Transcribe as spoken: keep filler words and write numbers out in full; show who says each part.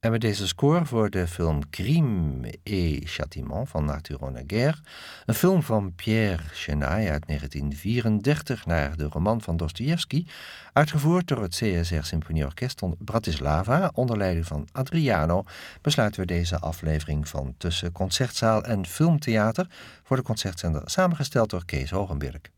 Speaker 1: En met deze score voor de film Crime et Châtiment van Arthur Honegger, een film van Pierre Chenaille uit negentien vierendertig naar de roman van Dostojevski, uitgevoerd door het C S R Symfonieorkest Bratislava onder leiding van Adriano, besluiten we deze aflevering van Tussen Concertzaal en Filmtheater voor de Concertzender, samengesteld door Kees Hogenberg.